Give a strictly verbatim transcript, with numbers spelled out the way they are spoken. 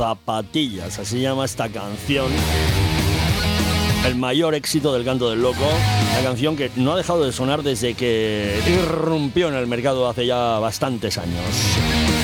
zapatillas, así se llama esta canción. El mayor éxito del Canto del Loco, una canción que no ha dejado de sonar desde que irrumpió en el mercado hace ya bastantes años.